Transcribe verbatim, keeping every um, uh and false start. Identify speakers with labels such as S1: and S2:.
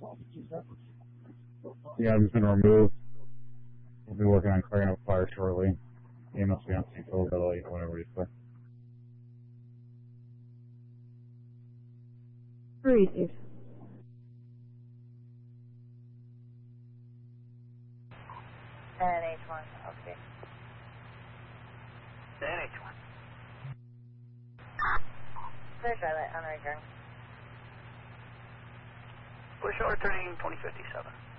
S1: Yeah, I've just been removed. We'll be working on clearing up fire shortly. You must be on C four, but I'll let you know whenever you clear.
S2: Received.
S3: And H one, okay.
S4: Then H one.
S3: Clear Charlotte, on return.
S4: Push order turning twenty fifty-seven.